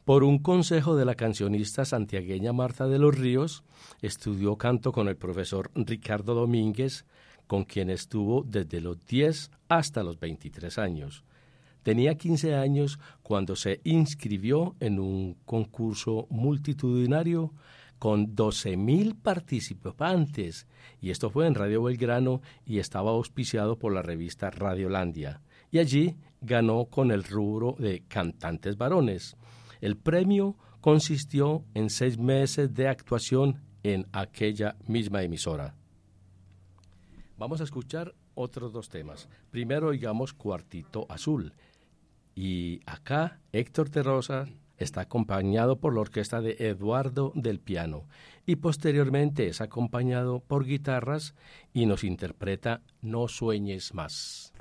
Por un consejo de la cancionista santiagueña Marta de los Ríos, estudió canto con el profesor Ricardo Domínguez, con quien estuvo desde los 10 hasta los 23 años. Tenía 15 años cuando se inscribió en un concurso multitudinario con 12.000 participantes, y esto fue en Radio Belgrano y estaba auspiciado por la revista Radiolandia, y allí ganó con el rubro de cantantes varones. El premio consistió en 6 meses de actuación en aquella misma emisora. Vamos a escuchar otros 2 temas. Primero oigamos Cuartito Azul, y acá Héctor de Rosa está acompañado por la orquesta de Eduardo del piano y posteriormente es acompañado por guitarras y nos interpreta No sueñes más.